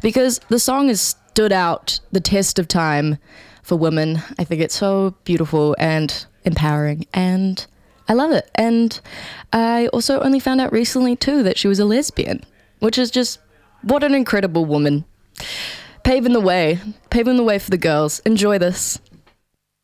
because the song has stood out the test of time for women. I think it's so beautiful and empowering, and I love it. And I also only found out recently too that she was a lesbian, which is just, what an incredible woman. Paving the way for the girls. Enjoy this.